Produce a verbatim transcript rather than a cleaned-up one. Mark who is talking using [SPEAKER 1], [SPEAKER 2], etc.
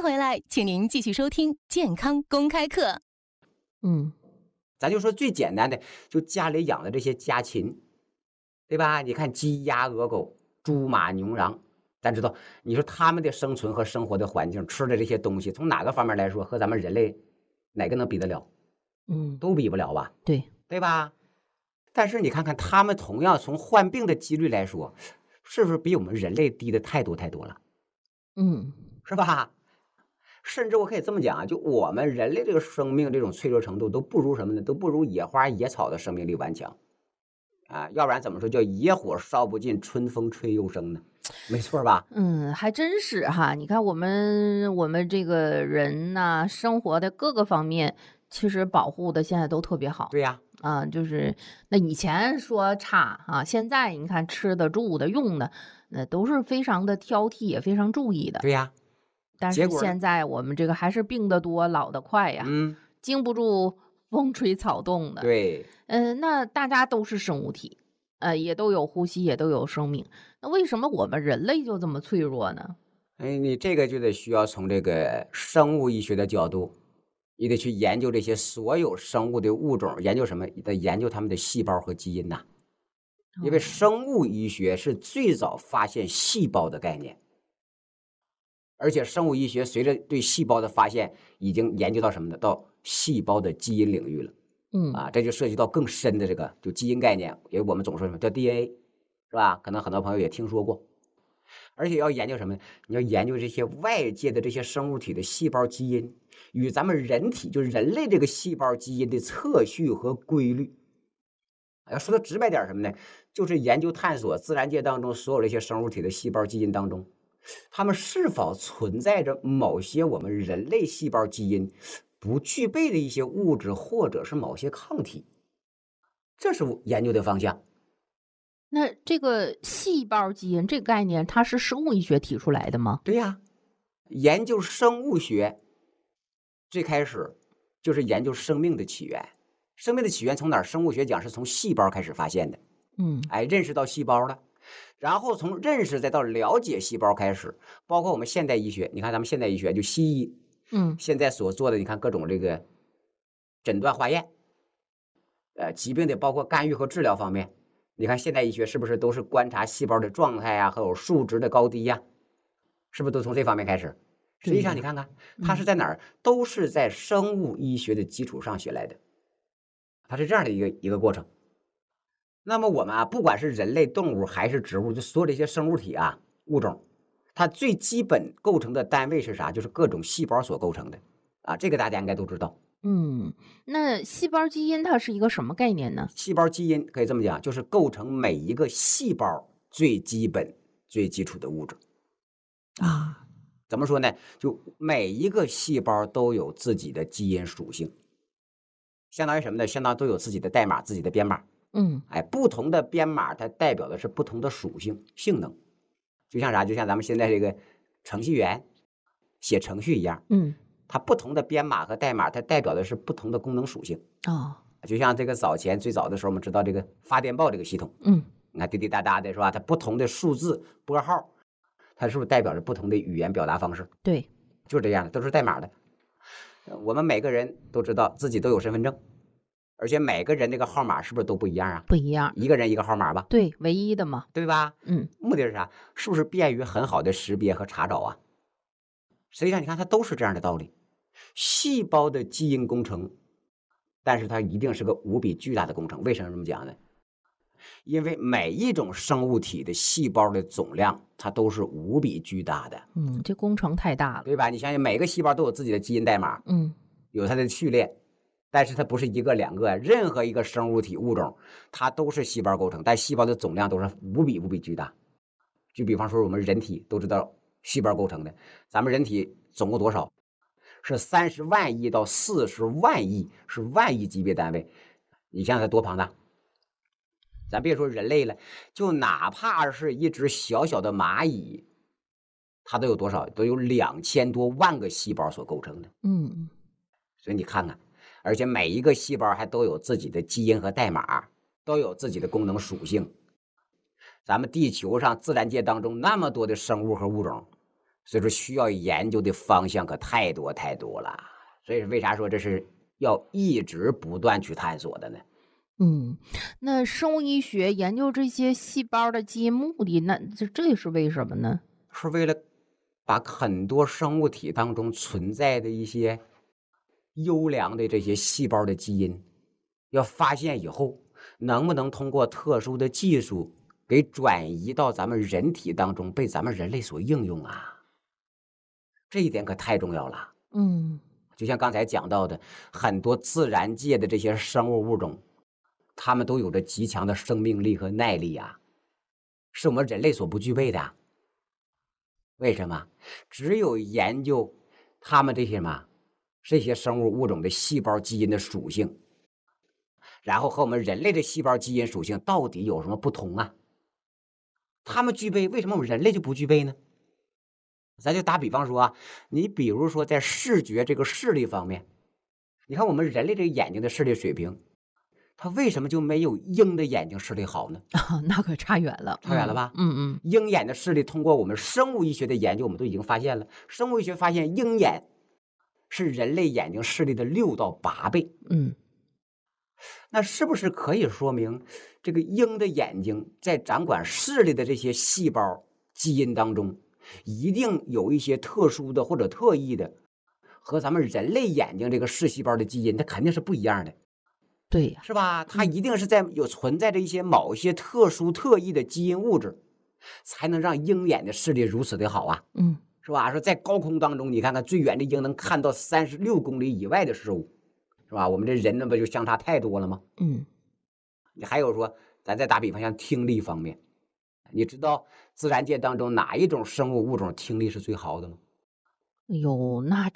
[SPEAKER 1] 回来，请您继续收听健康公开课。
[SPEAKER 2] 嗯，
[SPEAKER 3] 咱就说最简单的，就家里养的这些家禽，对吧？你看鸡、鸭、鹅、狗、猪、马、牛、羊，咱知道，你说他们的生存和生活的环境，吃的这些东西，从哪个方面来说，和咱们人类哪个能比得了？
[SPEAKER 2] 嗯，
[SPEAKER 3] 都比不了吧？
[SPEAKER 2] 对，
[SPEAKER 3] 对吧？但是你看看他们同样从患病的几率来说，是不是比我们人类低的太多太多了？
[SPEAKER 2] 嗯，
[SPEAKER 3] 是吧？甚至我可以这么讲啊，就我们人类这个生命这种脆弱程度都不如什么呢？都不如野花野草的生命力顽强啊！要不然怎么说叫野火烧不尽，春风吹又生呢？没错吧？
[SPEAKER 2] 嗯，还真是哈。你看我们我们这个人呐、生活的各个方面，其实保护的现在都特别好。
[SPEAKER 3] 对呀，
[SPEAKER 2] 啊，就是那以前说差啊，现在你看吃的、住的、用的，那都是非常的挑剔，也非常注意的。
[SPEAKER 3] 对呀。
[SPEAKER 2] 但是
[SPEAKER 3] 结果呢
[SPEAKER 2] 现在我们这个还是病得多，老得快呀，
[SPEAKER 3] 嗯，
[SPEAKER 2] 经不住风吹草动的。
[SPEAKER 3] 对，
[SPEAKER 2] 嗯、那大家都是生物体，呃，也都有呼吸，也都有生命。那为什么我们人类就这么脆弱呢？
[SPEAKER 3] 哎，你这个就得需要从这个生物医学的角度，你得去研究这些所有生物的物种，研究什么？得研究它们的细胞和基因呐。因为
[SPEAKER 2] 哦
[SPEAKER 3] 生物医学是最早发现细胞的概念。而且生物医学随着对细胞的发现，已经研究到什么呢？到细胞的基因领域了。
[SPEAKER 2] 嗯
[SPEAKER 3] 啊，这就涉及到更深的这个就基因概念，因为我们总说什么叫 D N A， 是吧？可能很多朋友也听说过。而且要研究什么呢？你要研究这些外界的这些生物体的细胞基因与咱们人体，就是人类这个细胞基因的测序和规律。要说的直白点什么呢？就是研究探索自然界当中所有这些生物体的细胞基因当中，它们是否存在着某些我们人类细胞基因不具备的一些物质，或者是某些抗体，这是研究的方向。
[SPEAKER 2] 那这个细胞基因这个概念，它是生物医学提出来的吗？
[SPEAKER 3] 对呀，研究生物学最开始就是研究生命的起源。生命的起源从哪儿？生物学讲是从细胞开始发现的。
[SPEAKER 2] 嗯
[SPEAKER 3] 哎，认识到细胞了，然后从认识再到了解细胞开始，包括我们现代医学，你看咱们现代医学就西医，
[SPEAKER 2] 嗯
[SPEAKER 3] 现在所做的，你看各种这个诊断化验，呃，疾病的包括干预和治疗方面，你看现代医学是不是都是观察细胞的状态啊，还有数值的高低呀、是不是都从这方面开始？实际上你看看，它是在哪儿？都是在生物医学的基础上学来的，它是这样的一个一个过程。那么我们啊，不管是人类、动物还是植物，就所有这些生物体啊物种，它最基本构成的单位是啥？就是各种细胞所构成的啊，这个大家应该都知道。
[SPEAKER 2] 嗯，那细胞基因它是一个什么概念呢？
[SPEAKER 3] 细胞基因可以这么讲，就是构成每一个细胞最基本、最基础的物质啊。怎么说呢？就每一个细胞都有自己的基因属性，相当于什么呢？相当于都有自己的代码、自己的编码。
[SPEAKER 2] 嗯
[SPEAKER 3] 哎，不同的编码它代表的是不同的属性、性能，就像啥？就像咱们现在这个程序员写程序一样，
[SPEAKER 2] 嗯
[SPEAKER 3] 它不同的编码和代码，它代表的是不同的功能属性。
[SPEAKER 2] 哦
[SPEAKER 3] 就像这个早前最早的时候，我们知道这个发电报这个系统，
[SPEAKER 2] 嗯
[SPEAKER 3] 你看滴滴答答的是吧？它不同的数字拨号，它是不是代表着不同的语言表达方式？
[SPEAKER 2] 对
[SPEAKER 3] 就是这样的，都是代码的。我们每个人都知道自己都有身份证，而且每个人这个号码是不是都不一样啊？
[SPEAKER 2] 不一样，
[SPEAKER 3] 一个人一个号码吧，
[SPEAKER 2] 对唯一的嘛。
[SPEAKER 3] 对吧？
[SPEAKER 2] 嗯
[SPEAKER 3] 目的是啥？是不是便于很好的识别和查找啊？实际上，你看它都是这样的道理。细胞的基因工程，但是它一定是个无比巨大的工程。为什么这么讲呢？因为每一种生物体的细胞的总量，它都是无比巨大的，
[SPEAKER 2] 嗯，这工程太大了。
[SPEAKER 3] 对吧？你想想，每个细胞都有自己的基因代码，
[SPEAKER 2] 嗯
[SPEAKER 3] 有它的序列，但是它不是一个两个，任何一个生物体物种，它都是细胞构成，但细胞的总量都是无比无比巨大。就比方说我们人体都知道细胞构成的，咱们人体总共多少？是三十万亿到四十万亿，是万亿级别单位。你想想它多庞大？咱别说人类了，就哪怕是一只小小的蚂蚁，它都有多少？都有两千多万个细胞所构成的。
[SPEAKER 2] 嗯
[SPEAKER 3] 所以你看看，而且每一个细胞还都有自己的基因和代码，都有自己的功能属性。咱们地球上自然界当中那么多的生物和物种， 所以说需要研究的方向可太多太多了。所以为啥说这是要一直不断去探索的呢？
[SPEAKER 2] 嗯，那生物医学研究这些细胞的基因目的，那这这是为什么呢？
[SPEAKER 3] 是为了把很多生物体当中存在的一些优良的这些细胞的基因，要发现以后，能不能通过特殊的技术给转移到咱们人体当中，被咱们人类所应用啊？这一点可太重要了。
[SPEAKER 2] 嗯，
[SPEAKER 3] 就像刚才讲到的，很多自然界的这些生物物种，它们都有着极强的生命力和耐力啊，是我们人类所不具备的。为什么？只有研究它们这些嘛，这些生物物种的细胞基因的属性，然后和我们人类的细胞基因属性到底有什么不同啊？它们具备，为什么我们人类就不具备呢？咱就打比方说啊，你比如说在视觉这个视力方面，你看我们人类这个眼睛的视力水平，它为什么就没有鹰的眼睛视力好呢？
[SPEAKER 2] 啊，那可差远了，
[SPEAKER 3] 差远了吧？
[SPEAKER 2] 嗯嗯，
[SPEAKER 3] 鹰眼的视力，通过我们生物医学的研究，我们都已经发现了，生物医学发现鹰眼是人类眼睛视力的六到八倍。
[SPEAKER 2] 嗯，
[SPEAKER 3] 那是不是可以说明，这个鹰的眼睛在掌管视力的这些细胞基因当中，一定有一些特殊的或者特异的，和咱们人类眼睛这个视细胞的基因，它肯定是不一样的。
[SPEAKER 2] 对呀，
[SPEAKER 3] 是吧？它一定是在有存在着一些某一些特殊特异的基因物质，才能让鹰眼的视力如此的好啊，
[SPEAKER 2] 嗯，
[SPEAKER 3] 是吧？说在高空当中，你看看最远的鹰能看到三十六公里以外的事物，是吧？我们这人那不就相差太多了吗？
[SPEAKER 2] 嗯，
[SPEAKER 3] 你还有说，咱再打比方，像听力方面，你知道自然界当中哪一种生物物种听力是最好的吗？
[SPEAKER 2] 哎呦，那